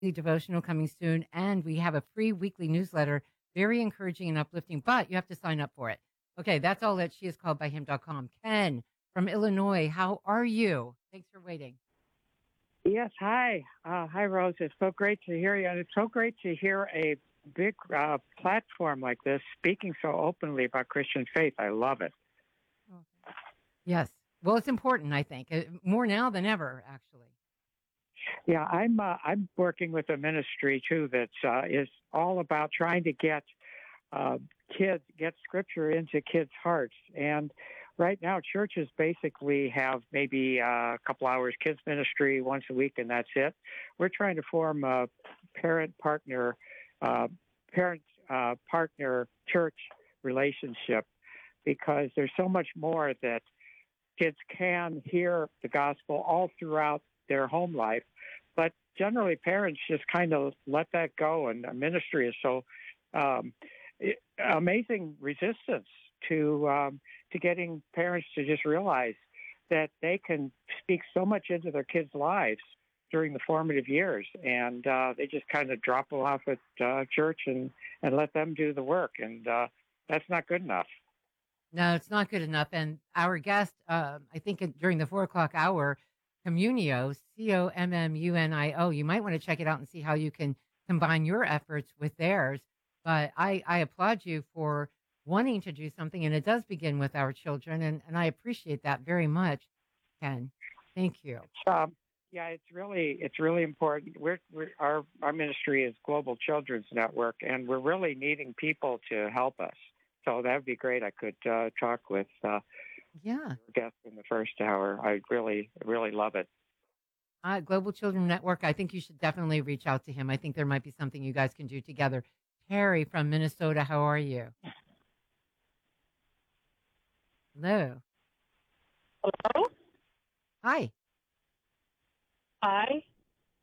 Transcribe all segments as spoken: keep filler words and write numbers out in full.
devotional coming soon, and we have a free weekly newsletter, very encouraging and uplifting, but you have to sign up for it. Okay, that's all at she is called by him dot com. Ken from Illinois, how are you? Thanks for waiting. Yes, hi. Uh, hi, Rose. It's so great to hear you. And it's so great to hear a big uh, platform like this speaking so openly about Christian faith. I love it. Yes. Well, it's important, I think, uh, more now than ever, actually. Yeah, I'm uh, I'm working with a ministry, too, that uh, is all about trying to get uh, kids, get Scripture into kids' hearts. And right now, churches basically have maybe uh, a couple hours kids ministry once a week, and that's it. We're trying to form a parent-partner, uh, parent-partner church relationship because there's so much more that kids can hear the gospel all throughout their home life. But generally, parents just kind of let that go, and ministry is so um, it, amazing resistance to um, to getting parents to just realize that they can speak so much into their kids' lives during the formative years, and uh, they just kind of drop them off at uh, church and, and let them do the work, and uh, that's not good enough. No, it's not good enough. And our guest, uh, I think it- during the four o'clock hour, Communio, C O M M U N I O, you might want to check it out and see how you can combine your efforts with theirs. But I, I applaud you for wanting to do something, and it does begin with our children, and, and I appreciate that very much, Ken. Thank you. Um, yeah, it's really it's really important. We're, we're our our ministry is Global Children's Network, and we're really needing people to help us. So that would be great. I could uh, talk with uh, Yeah. your guest in the first hour. I really really love it. Uh, Global Children Network, I think you should definitely reach out to him. I think there might be something you guys can do together. Terry from Minnesota, how are you? Hello. Hello? Hi. Hi.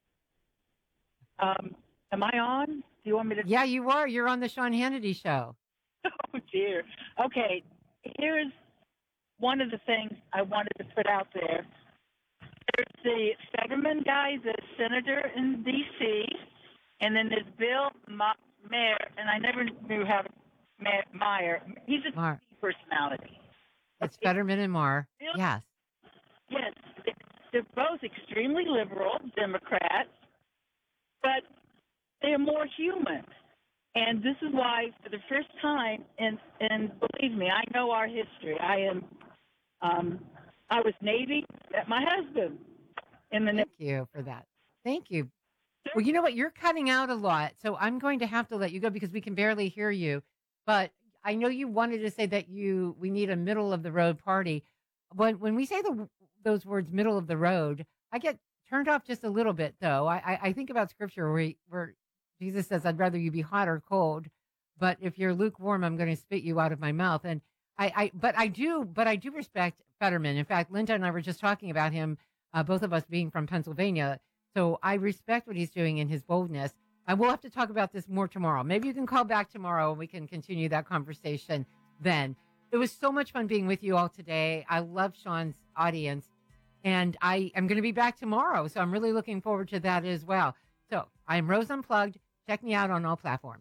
Um, am I on? Do you want me to? Yeah, you are. You're on the Sean Hannity show. Oh, dear. Okay, here's one of the things I wanted to put out there. There's the Fetterman guy, the senator in D C, and then there's Bill Ma- Mayer, and I never knew how to Ma- Meyer. He's a Mar. T V personality. It's Okay. Fetterman and Marr. Bill- Yes. Yes, they're both extremely liberal Democrats, but they're more human. And this is why, for the first time, and and believe me, I know our history. I am, um, I was Navy. My husband in the Thank you for that. Thank you. Well, you know what? You're cutting out a lot, so I'm going to have to let you go because we can barely hear you. But I know you wanted to say that you we need a middle of the road party. When when we say the those words "middle of the road," I get turned off just a little bit, though. I I, I think about Scripture where he, where Jesus says, "I'd rather you be hot or cold, but if you're lukewarm, I'm going to spit you out of my mouth." And I, I but I do but I do respect Fetterman. In fact, Linda and I were just talking about him, uh, both of us being from Pennsylvania. So I respect what he's doing in his boldness. And we'll have to talk about this more tomorrow. Maybe you can call back tomorrow and we can continue that conversation then. It was so much fun being with you all today. I love Sean's audience. And I am going to be back tomorrow. So I'm really looking forward to that as well. So I'm Rose Unplugged. Check me out on all platforms.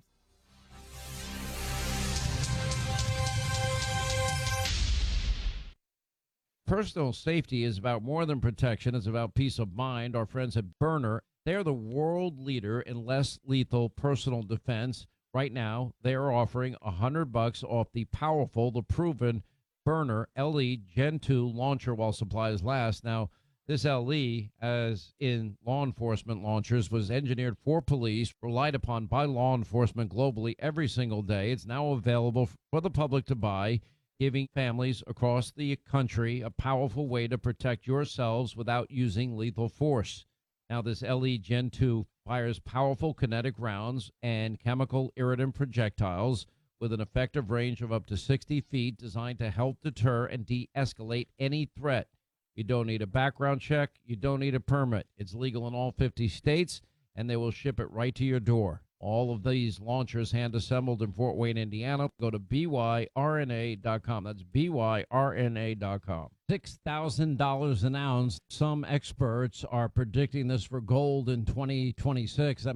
Personal safety is about more than protection. It's about peace of mind. Our friends at Byrna, they're the world leader in less lethal personal defense. Right now, they are offering one hundred bucks off the powerful, the proven Byrna L E Gen two launcher while supplies last. Now, this L E, as in law enforcement launchers, was engineered for police, relied upon by law enforcement globally every single day. It's now available for the public to buy, giving families across the country a powerful way to protect yourselves without using lethal force. Now, this L E Gen two fires powerful kinetic rounds and chemical irritant projectiles with an effective range of up to sixty feet, designed to help deter and de-escalate any threat. You don't need a background check. You don't need a permit. It's legal in all fifty states, and they will ship it right to your door. All of these launchers hand assembled in Fort Wayne, Indiana. Go to B Y R N A dot com. That's B Y R N A dot com. six thousand dollars an ounce. Some experts are predicting this for gold in twenty twenty-six. That